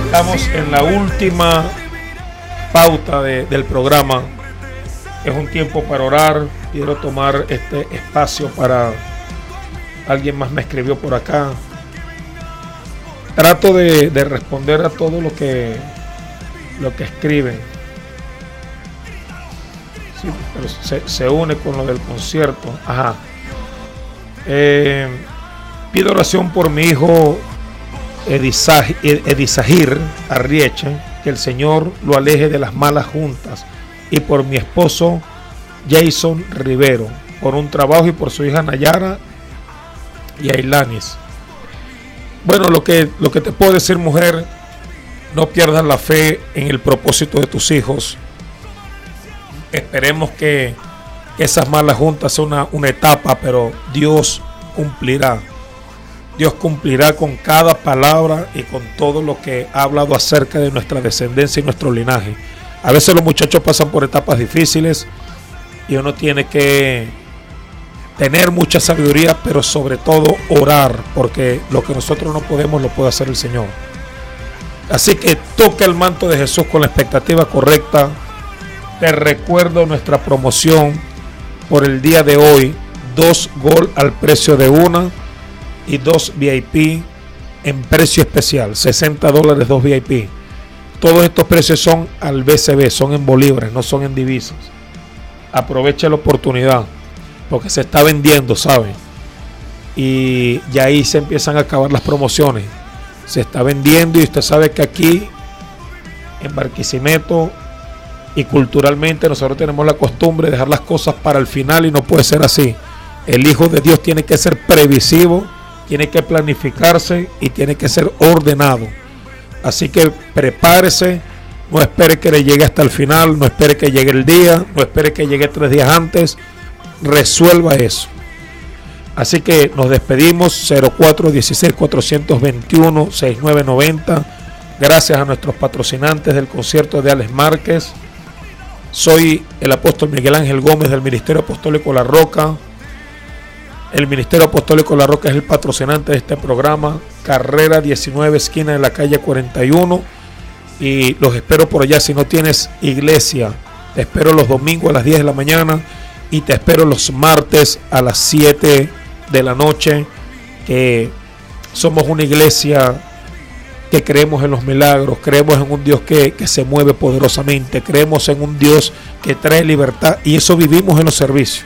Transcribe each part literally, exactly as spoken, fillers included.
Estamos en la última pauta de, del programa. Es un tiempo para orar. Quiero tomar este espacio para... Alguien más me escribió por acá. Trato de, de responder a todo lo que, lo que escriben. Sí, pero se, se une con lo del concierto. Ajá. Eh, pido oración por mi hijo Edisaj, Edisahir Arrieche, que el Señor lo aleje de las malas juntas, y por mi esposo Jason Rivero, por un trabajo, y por su hija Nayara y Ailanis. Bueno, lo que, lo que te puedo decir, mujer, no pierdas la fe en el propósito de tus hijos. Esperemos que esas malas juntas sea una, una etapa, pero Dios cumplirá. Dios cumplirá con cada palabra y con todo lo que ha hablado acerca de nuestra descendencia y nuestro linaje. A veces los muchachos pasan por etapas difíciles y uno tiene que tener mucha sabiduría, pero sobre todo orar, porque lo que nosotros no podemos lo puede hacer el Señor. Así que toca el manto de Jesús con la expectativa correcta. Te recuerdo nuestra promoción por el día de hoy: dos Gold al precio de una y dos V I P en precio especial, sesenta dólares dos V I P. Todos estos precios son al B C B, son en bolívares, no son en divisas. Aprovecha la oportunidad, porque se está vendiendo, ¿sabe? Y ya ahí se empiezan a acabar las promociones. Se está vendiendo, y usted sabe que aquí en Barquisimeto y culturalmente nosotros tenemos la costumbre de dejar las cosas para el final, y no puede ser así. El Hijo de Dios tiene que ser previsivo, tiene que planificarse y tiene que ser ordenado. Así que prepárese, no espere que le llegue hasta el final, no espere que llegue el día, no espere que llegue tres días antes. Resuelva eso. Así que nos despedimos. Cero cuatro uno seis, cuatro dos uno, seis nueve nueve cero. Gracias a nuestros patrocinantes del concierto de Alex Márquez. Soy el apóstol Miguel Ángel Gómez del Ministerio Apostólico La Roca. El Ministerio Apostólico La Roca es el patrocinante de este programa. Carrera diecinueve, esquina de la calle cuarenta y uno. Y los espero por allá. Si no tienes iglesia, te espero los domingos a las diez de la mañana. Y te espero los martes a las siete de la noche. Que somos una iglesia que creemos en los milagros. Creemos en un Dios que, que se mueve poderosamente. Creemos en un Dios que trae libertad. Y eso vivimos en los servicios.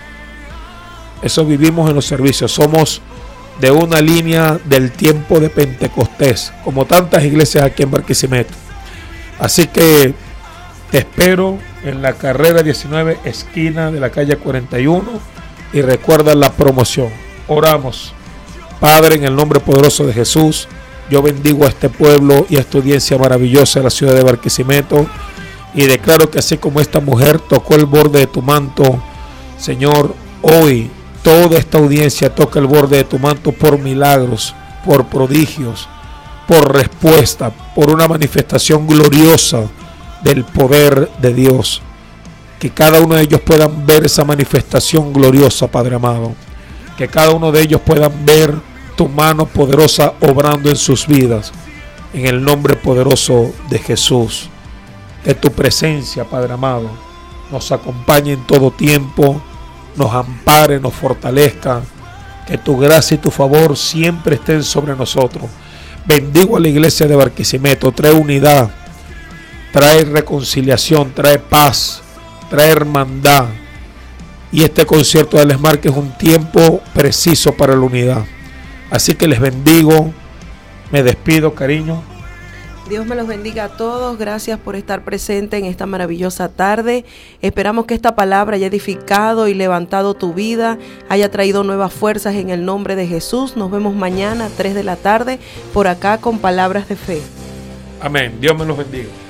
Eso vivimos en los servicios. Somos de una línea del tiempo de Pentecostés, como tantas iglesias aquí en Barquisimeto. Así que te espero en la carrera diecinueve, esquina de la calle cuarenta y uno. Y recuerda la promoción. Oramos. Padre, en el nombre poderoso de Jesús, yo bendigo a este pueblo y a esta audiencia maravillosa de la ciudad de Barquisimeto. Y declaro que así como esta mujer tocó el borde de tu manto, Señor, hoy toda esta audiencia toca el borde de tu manto por milagros, por prodigios, por respuesta, por una manifestación gloriosa del poder de Dios. Que cada uno de ellos puedan ver esa manifestación gloriosa, Padre amado. Que cada uno de ellos puedan ver tu mano poderosa obrando en sus vidas. En el nombre poderoso de Jesús. Que tu presencia, Padre amado, nos acompañe en todo tiempo, nos ampare, nos fortalezca. Que tu gracia y tu favor siempre estén sobre nosotros. Bendigo a la iglesia de Barquisimeto. Trae unidad, trae reconciliación, trae paz, trae hermandad. Y este concierto de Alex Márquez es un tiempo preciso para la unidad. Así que les bendigo, me despido, cariño. Dios me los bendiga a todos. Gracias por estar presente en esta maravillosa tarde. Esperamos que esta palabra haya edificado y levantado tu vida, haya traído nuevas fuerzas en el nombre de Jesús. Nos vemos mañana a tres de la tarde por acá con Palabras de Fe. Amén. Dios me los bendiga.